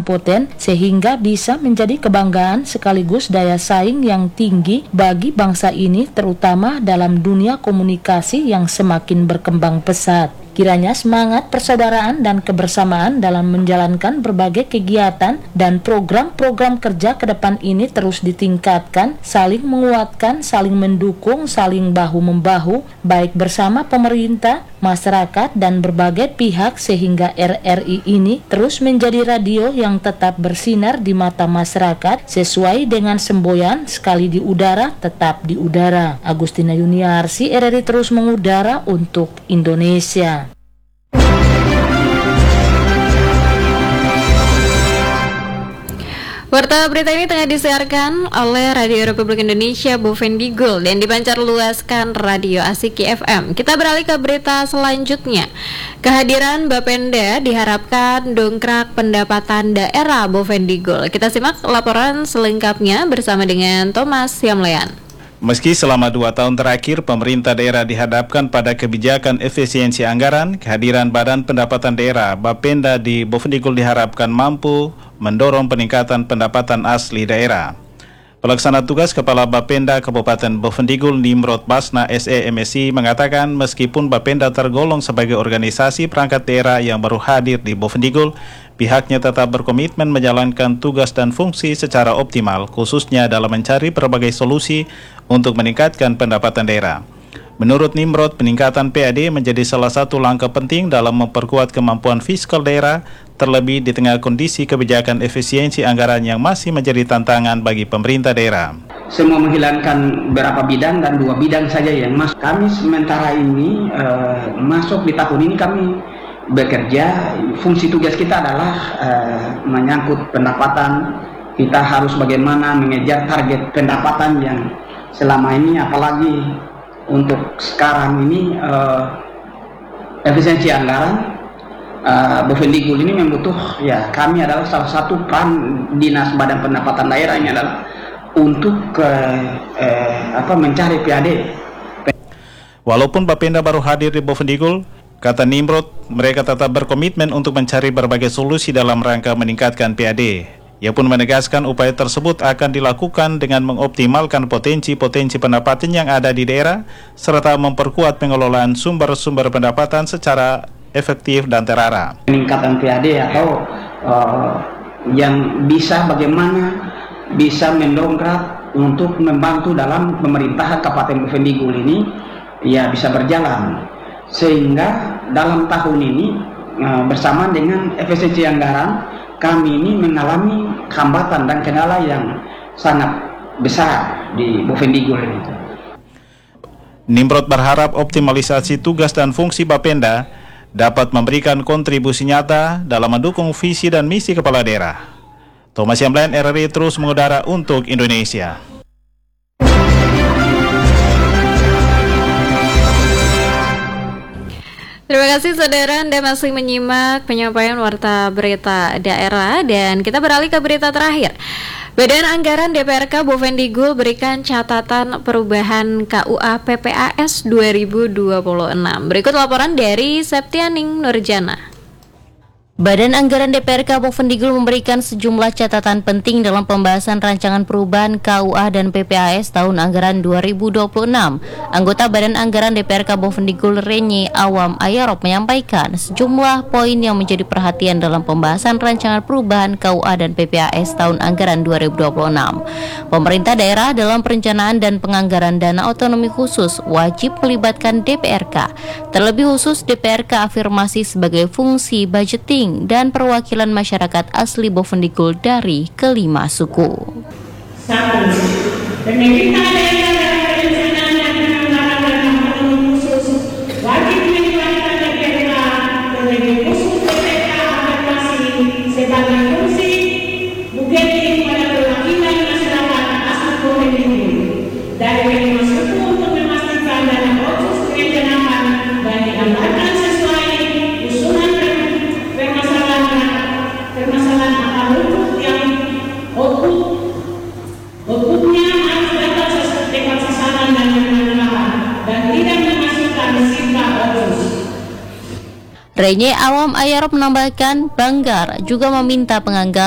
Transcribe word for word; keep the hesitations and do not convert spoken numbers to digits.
berkompeten sehingga bisa menjadi kebanggaan sekaligus daya saing yang tinggi bagi bangsa ini, terutama dalam dunia komunikasi yang semakin berkembang pesat. Kiranya semangat persaudaraan dan kebersamaan dalam menjalankan berbagai kegiatan dan program-program kerja ke depan ini terus ditingkatkan, saling menguatkan, saling mendukung, saling bahu-membahu, baik bersama pemerintah, masyarakat, dan berbagai pihak sehingga R R I ini terus menjadi radio yang tetap bersinar di mata masyarakat sesuai dengan semboyan sekali di udara, tetap di udara. Agustina Yuniarsi, R R I terus mengudara untuk Indonesia. Warta berita ini tengah disiarkan oleh Radio Republik Indonesia Bovendigul dan dipancar luaskan Radio Asiki F M. Kita beralih ke berita selanjutnya. Kehadiran Bapenda diharapkan dongkrak pendapatan daerah Bovendigul. Kita simak laporan selengkapnya bersama dengan Thomas Yamlean. Meski selama dua tahun terakhir pemerintah daerah dihadapkan pada kebijakan efisiensi anggaran, kehadiran Badan Pendapatan Daerah Bapenda di Bovendigul diharapkan mampu mendorong peningkatan pendapatan asli daerah. Pelaksana tugas Kepala Bapenda Kabupaten Bovendigul Nimrod Basna S E M S I mengatakan meskipun Bapenda tergolong sebagai organisasi perangkat daerah yang baru hadir di Bovendigul, pihaknya tetap berkomitmen menjalankan tugas dan fungsi secara optimal, khususnya dalam mencari berbagai solusi untuk meningkatkan pendapatan daerah. Menurut Nimrod, peningkatan P A D menjadi salah satu langkah penting dalam memperkuat kemampuan fiskal daerah, terlebih di tengah kondisi kebijakan efisiensi anggaran yang masih menjadi tantangan bagi pemerintah daerah. Semua menghilangkan beberapa bidang dan dua bidang saja yang masuk. Kami sementara ini uh, masuk di tahun ini kami bekerja, fungsi tugas kita adalah uh, menyangkut pendapatan. Kita harus bagaimana mengejar target pendapatan yang selama ini, apalagi untuk sekarang ini uh, efisiensi anggaran uh, Bovendigul ini membutuh, ya kami adalah salah satu peran Dinas Badan Pendapatan Daerah ini adalah untuk uh, uh, apa mencari P A D. Walaupun Bapenda baru hadir di Bovendigul, kata Nimrod, mereka tetap berkomitmen untuk mencari berbagai solusi dalam rangka meningkatkan P A D. Ia pun menegaskan upaya tersebut akan dilakukan dengan mengoptimalkan potensi-potensi pendapatan yang ada di daerah, serta memperkuat pengelolaan sumber-sumber pendapatan secara efektif dan terarah. Peningkatan P A D atau uh, yang bisa bagaimana bisa mendongkrak untuk membantu dalam pemerintahan Kabupaten Bovendigul ini ya bisa berjalan. Sehingga dalam tahun ini uh, bersama dengan efisiensi anggaran kami ini mengalami hambatan dan kendala yang sangat besar di Bovendigul ini. Nimrod berharap optimalisasi tugas dan fungsi Bapenda dapat memberikan kontribusi nyata dalam mendukung visi dan misi kepala daerah. Thomas Yamlean, R R I terus mengudara untuk Indonesia. Terima kasih saudara, Anda masih menyimak penyampaian warta berita daerah dan kita beralih ke berita terakhir. Badan Anggaran D P R K Bovendigul berikan catatan perubahan K U A P P A S dua ribu dua puluh enam. Berikut laporan dari Septianing Nurjana. Badan Anggaran D P R K Bovendigul memberikan sejumlah catatan penting dalam pembahasan rancangan perubahan K U A dan P P A S tahun anggaran dua ribu dua puluh enam. Anggota Badan Anggaran D P R K Bovendigul Renye Awam Ayarop menyampaikan sejumlah poin yang menjadi perhatian dalam pembahasan rancangan perubahan K U A dan P P A S tahun anggaran dua ribu dua puluh enam. Pemerintah daerah dalam perencanaan dan penganggaran dana otonomi khusus wajib melibatkan D P R K. Terlebih khusus D P R K afirmasi sebagai fungsi budgeting dan perwakilan masyarakat asli Bovendigul dari kelima suku. Satu, pemerintah daerah dalam perencanaan dan penganggaran dana otonomi khusus wajib melibatkan D P R K, terlebih khusus D P R K afirmasi sebagai fungsi budgeting pada perwakilan masyarakat asli Bovendigul dari kelima suku untuk memastikan dana otsus perencanaan dan dianggarkan sesuai usulan permasalahan akar rumput yang output outputnya harus dapat tepat sasaran dan bermanfaat dan tidak memasukkan risiko otsus. Renye Awam Ayarop menambahkan, Banggar juga meminta penganggaran